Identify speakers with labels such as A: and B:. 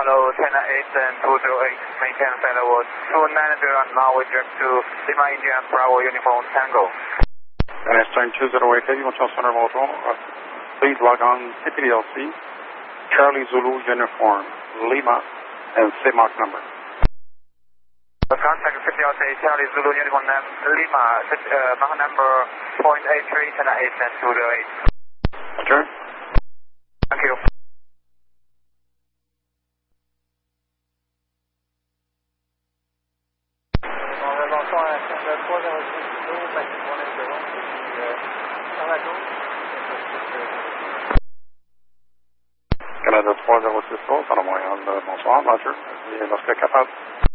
A: Hello, China 8 and 208, maintain failure 290 and now we direct to Lima India Bravo Uniform Tango.
B: And Eastern 208, you want to center model, please log on CPDLC, Charlie Zulu Uniform, Lima, and say Mach number.
A: Contact CPDLC, Charlie Zulu Uniform Lima, Mach number 0.83, China 8 and 208.
B: Roger.
A: Thank you.
B: Canada 306, alors bonsoir, Roger, lorsque capable.